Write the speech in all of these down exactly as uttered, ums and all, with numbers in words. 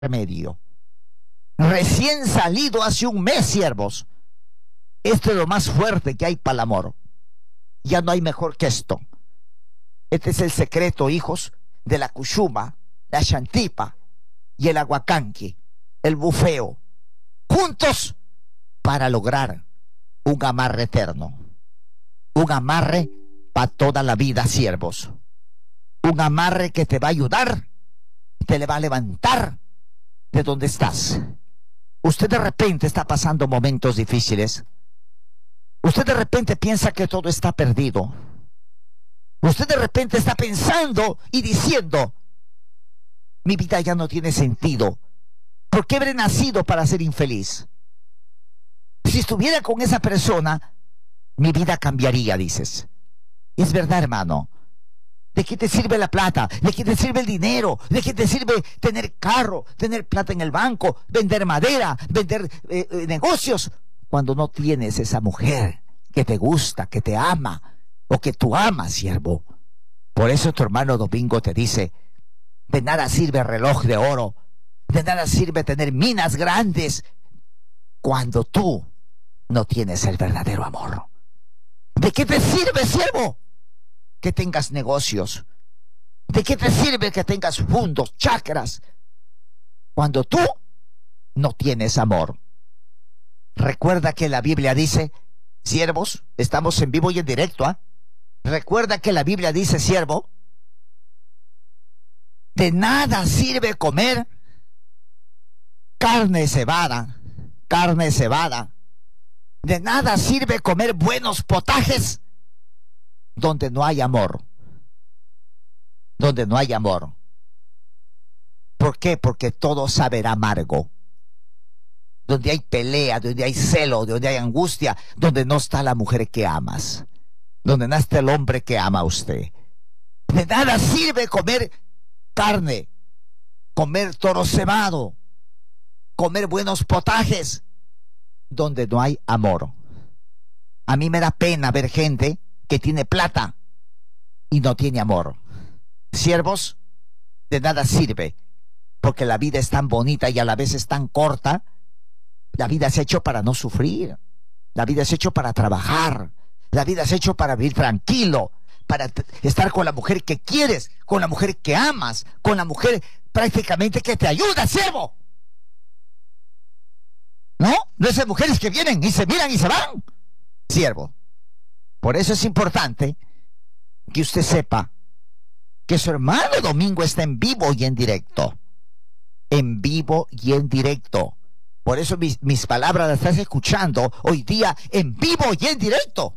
remedio. Recién salido hace un mes, siervos. Esto es lo más fuerte que hay para el amor. Ya no hay mejor que esto. Este es el secreto, hijos, de la cuchuma, la chantipa y el aguacanqui, el bufeo, juntos para lograr un amarre eterno. Un amarre para toda la vida, siervos. Un amarre que te va a ayudar, te le va a levantar de donde estás. Usted de repente está pasando momentos difíciles. Usted de repente piensa que todo está perdido. Usted de repente está pensando y diciendo: mi vida ya no tiene sentido. ¿Por qué habré nacido para ser infeliz? Si estuviera con esa persona, mi vida cambiaría, dices. Es verdad, hermano. ¿De qué te sirve la plata? ¿De qué te sirve el dinero? ¿De qué te sirve tener carro, tener plata en el banco, vender madera, vender eh, eh, negocios, cuando no tienes esa mujer que te gusta, que te ama, o que tú amas, siervo? Por eso tu hermano Domingo te dice: de nada sirve reloj de oro, de nada sirve tener minas grandes, cuando tú no tienes el verdadero amor. ¿De qué te sirve, siervo, que tengas negocios? ¿De qué te sirve que tengas fundos, chakras, cuando tú no tienes amor? Recuerda que la Biblia dice, siervos, estamos en vivo y en directo, ¿ah? ¿eh? Recuerda que la Biblia dice, siervo, de nada sirve comer carne cebada, carne cebada. De nada sirve comer buenos potajes donde no hay amor. Donde no hay amor. ¿Por qué? Porque todo saberá amargo. Donde hay pelea, donde hay celo, donde hay angustia, donde no está la mujer que amas, donde no está el hombre que ama a usted. De nada sirve comer carne, comer toro cebado, comer buenos potajes, donde no hay amor. A mí me da pena ver gente que tiene plata y no tiene amor. Siervos, de nada sirve, porque la vida es tan bonita y a la vez es tan corta. La vida es hecho para no sufrir. La vida es hecho para trabajar. La vida es hecho para vivir tranquilo, para estar con la mujer que quieres, con la mujer que amas, con la mujer prácticamente que te ayuda, siervo. ¿No? No esas mujeres que vienen y se miran y se van, siervo. Por eso es importante que usted sepa que su hermano Domingo está en vivo y en directo. En vivo y en directo. Por eso mis, mis palabras las estás escuchando hoy día en vivo y en directo.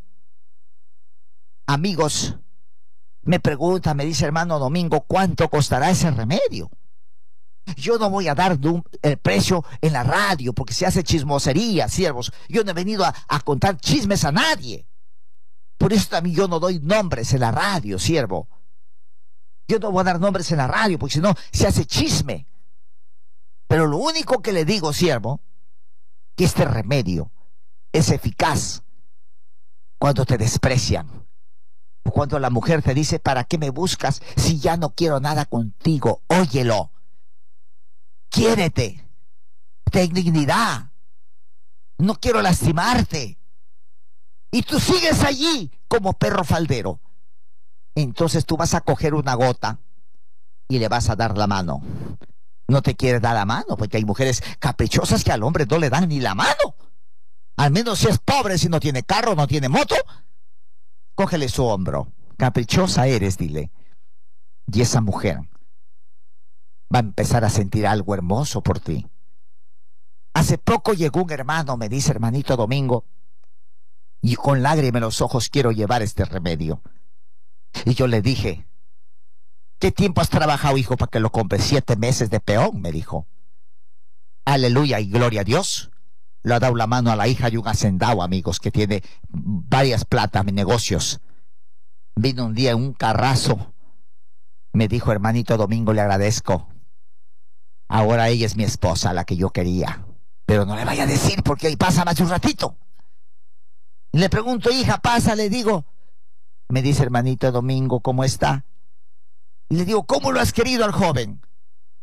Amigos, me pregunta, me dice hermano Domingo, ¿cuánto costará ese remedio? Yo no voy a dar el precio en la radio porque se hace chismosería, siervos. Yo no he venido a, a contar chismes a nadie. Por eso también yo no doy nombres en la radio, siervo. Yo no voy a dar nombres en la radio porque si no se hace chisme. Pero lo único que le digo, siervo, que este remedio es eficaz cuando te desprecian. O cuando la mujer te dice, ¿para qué me buscas si ya no quiero nada contigo? Óyelo. Quiérete. Ten dignidad. No quiero lastimarte. Y tú sigues allí como perro faldero. Entonces tú vas a coger una gota y le vas a dar la mano. No te quiere dar la mano, porque hay mujeres caprichosas que al hombre no le dan ni la mano. Al menos si es pobre, si no tiene carro, no tiene moto, cógele su hombro. Caprichosa eres, dile. Y esa mujer va a empezar a sentir algo hermoso por ti. Hace poco llegó un hermano, me dice hermanito Domingo, y con lágrimas en los ojos quiero llevar este remedio. Y yo le dije, ¿qué tiempo has trabajado, hijo, para que lo compre? Siete meses de peón, me dijo. Aleluya y gloria a Dios. Le ha dado la mano a la hija de un hacendado, amigos, que tiene varias platas, negocios. Vino un día en un carrazo. Me dijo, hermanito Domingo, le agradezco. Ahora ella es mi esposa, la que yo quería. Pero no le vaya a decir porque ahí pasa más de un ratito. Y le pregunto, hija, pasa, le digo. Me dice, hermanito Domingo, ¿cómo está? Y le digo, ¿cómo lo has querido al joven?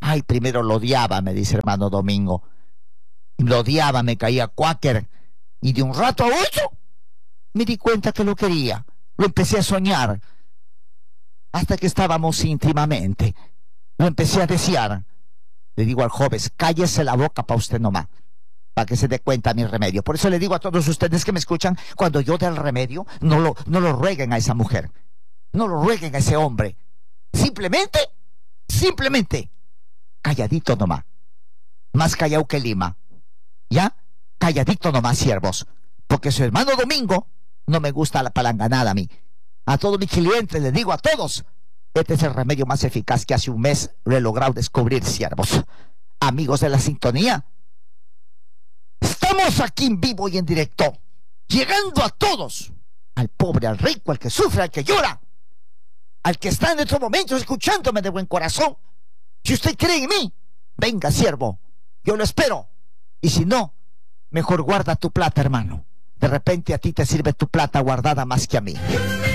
Ay, primero lo odiaba, me dice hermano Domingo. Lo odiaba, me caía cuáquer. Y de un rato a otro me di cuenta que lo quería. Lo empecé a soñar. Hasta que estábamos íntimamente. Lo empecé a desear. Le digo al joven, cállese la boca para usted nomás, para que se dé cuenta mi remedio. Por eso le digo a todos ustedes que me escuchan, cuando yo dé el remedio, no lo, no lo rueguen a esa mujer. No lo rueguen a ese hombre. Simplemente, simplemente, calladito nomás. Más callado que Lima. ¿Ya? Calladito nomás, siervos. Porque su hermano Domingo no me gusta la palanganada a mí. A todos mis clientes les digo, a todos, este es el remedio más eficaz que hace un mes lo he logrado descubrir, siervos. Amigos de la sintonía, estamos aquí en vivo y en directo, llegando a todos, al pobre, al rico, al que sufre, al que llora, al que está en estos momentos escuchándome de buen corazón. Si usted cree en mí, venga, siervo, yo lo espero. Y si no, mejor guarda tu plata, hermano. De repente a ti te sirve tu plata guardada más que a mí.